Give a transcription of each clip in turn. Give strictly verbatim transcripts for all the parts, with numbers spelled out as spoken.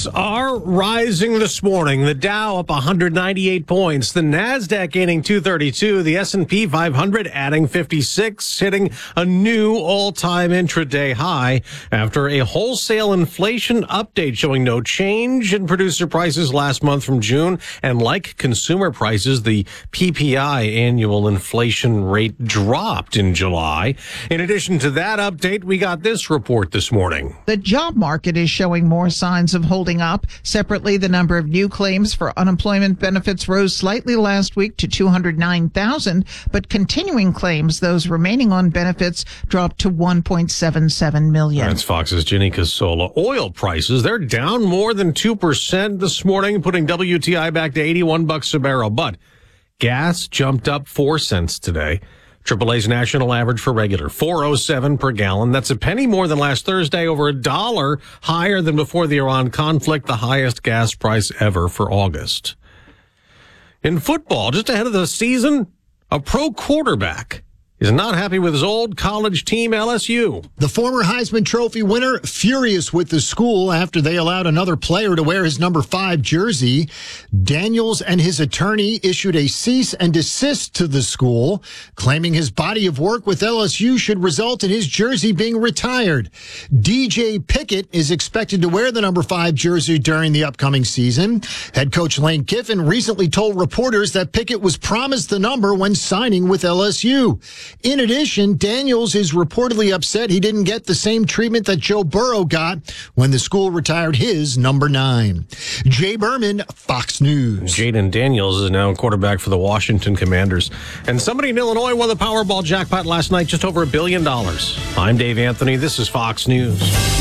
Stocks are rising this morning. The Dow up one hundred ninety-eight points. The Nasdaq gaining two thirty-two. The S and P five hundred adding fifty-six, hitting a new all-time intraday high after a wholesale inflation update showing no change in producer prices last month from June. And like consumer prices, the P P I annual inflation rate dropped in July. In addition to that update, we got this report this morning. The job market is showing more signs of holding up. Separately, the number of new claims for unemployment benefits rose slightly last week to two hundred nine thousand, but continuing claims, those remaining on benefits, dropped to one point seven seven million. That's Fox's Ginny Casola. Oil prices, they're down more than two percent this morning, putting W T I back to eighty-one bucks a barrel. But gas jumped up four cents today. triple A's national average for regular, four oh seven per gallon. That's a penny more than last Thursday, over a dollar higher than before the Iran conflict, the highest gas price ever for August. In football, just ahead of the season, a pro quarterback is not happy with his old college team, L S U. The former Heisman Trophy winner furious with the school after they allowed another player to wear his number five jersey. Daniels and his attorney issued a cease and desist to the school, claiming his body of work with L S U should result in his jersey being retired. D J Pickett is expected to wear the number five jersey during the upcoming season. Head coach Lane Kiffin recently told reporters that Pickett was promised the number when signing with L S U. In addition, Daniels is reportedly upset he didn't get the same treatment that Joe Burrow got when the school retired his number nine. Jay Berman, Fox News. Jaden Daniels is now quarterback for the Washington Commanders. And somebody in Illinois won the Powerball jackpot last night, just over a billion dollars. I'm Dave Anthony. This is Fox News.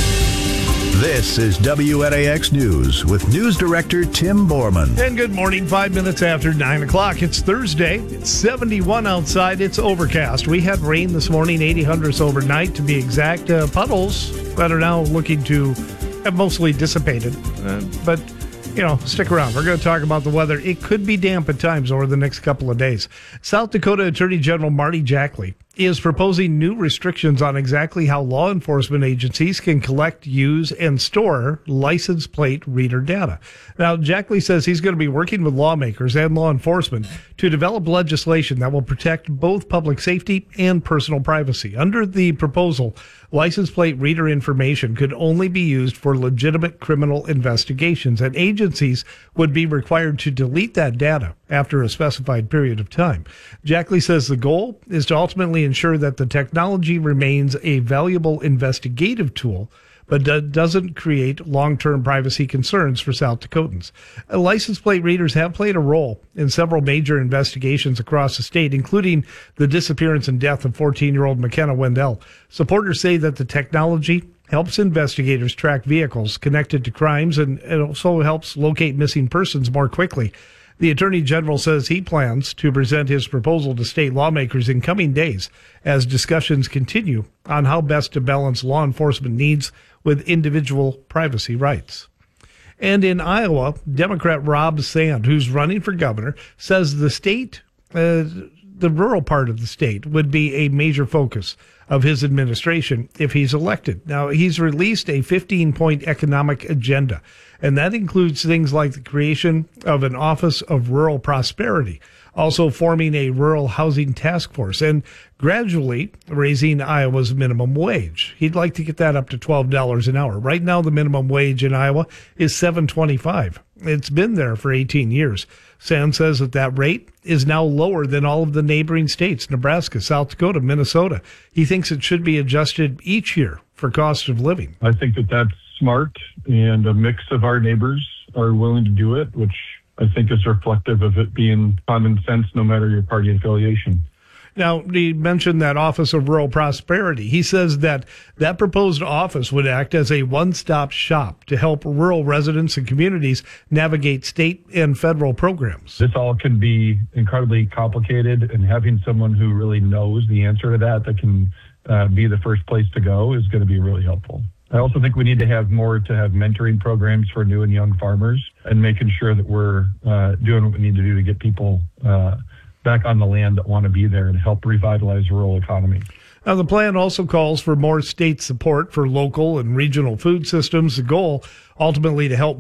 This is W N A X News with News Director Tim Borman. And good morning, five minutes after nine o'clock. It's Thursday. It's seventy-one outside. It's overcast. We had rain this morning, eighty hundredths overnight to be exact. Uh, puddles that are now looking to have mostly dissipated. Uh, but, you know, stick around. We're going to talk about the weather. It could be damp at times over the next couple of days. South Dakota Attorney General Marty Jackley is proposing new restrictions on exactly how law enforcement agencies can collect, use, and store license plate reader data. Now, Jackley says he's going to be working with lawmakers and law enforcement to develop legislation that will protect both public safety and personal privacy. Under the proposal, license plate reader information could only be used for legitimate criminal investigations, and agencies would be required to delete that data after a specified period of time. Jackley says the goal is to ultimately ensure that the technology remains a valuable investigative tool, but do- doesn't create long-term privacy concerns for South Dakotans. Uh, license plate readers have played a role in several major investigations across the state, including the disappearance and death of fourteen-year-old McKenna Wendell. Supporters say that the technology helps investigators track vehicles connected to crimes, and it also helps locate missing persons more quickly. The Attorney General says he plans to present his proposal to state lawmakers in coming days as discussions continue on how best to balance law enforcement needs with individual privacy rights. And in Iowa, Democrat Rob Sand, who's running for governor, says the state, uh, the rural part of the state, would be a major focus of his administration if he's elected. Now, he's released a fifteen-point economic agenda, and that includes things like the creation of an Office of Rural Prosperity, also forming a rural housing task force, and gradually raising Iowa's minimum wage. He'd like to get that up to twelve dollars an hour. Right now, the minimum wage in Iowa is seven twenty-five. It's been there for eighteen years. Sand says that that rate is now lower than all of the neighboring states, Nebraska, South Dakota, Minnesota. He thinks it should be adjusted each year for cost of living. I think that that's smart, and a mix of our neighbors are willing to do it, which I think is reflective of it being common sense no matter your party affiliation. Now, he mentioned that Office of Rural Prosperity. He says that that proposed office would act as a one-stop shop to help rural residents and communities navigate state and federal programs. This all can be incredibly complicated, and having someone who really knows the answer to that, that can uh, be the first place to go, is going to be really helpful. I also think we need to have more to have mentoring programs for new and young farmers, and making sure that we're uh, doing what we need to do to get people uh, back on the land that want to be there and help revitalize rural economy. Now, the plan also calls for more state support for local and regional food systems. The goal, ultimately, to help